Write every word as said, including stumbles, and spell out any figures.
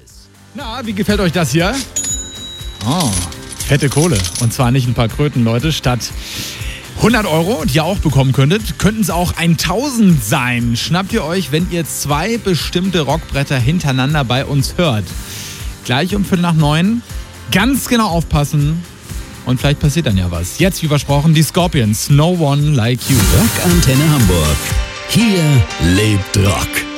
Na, wie gefällt euch das hier? Oh, fette Kohle. Und zwar nicht ein paar Kröten, Leute. Statt hundert Euro, die ihr auch bekommen könntet, könnten es auch tausend sein. Schnappt ihr euch, wenn ihr zwei bestimmte Rockbretter hintereinander bei uns hört. Gleich um Viertel nach neun. Ganz genau aufpassen. Und vielleicht passiert dann ja was. Jetzt, wie versprochen, die Scorpions. No One Like You. Rockantenne Hamburg. Hier lebt Rock.